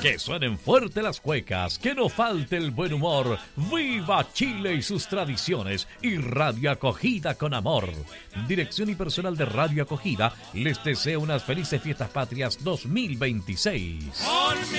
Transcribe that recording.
Que suenen fuerte las cuecas, que no falte el buen humor. ¡Viva Chile y sus tradiciones! Y Radio Acogida con amor. Dirección y personal de Radio Acogida les desea unas felices fiestas patrias 2026.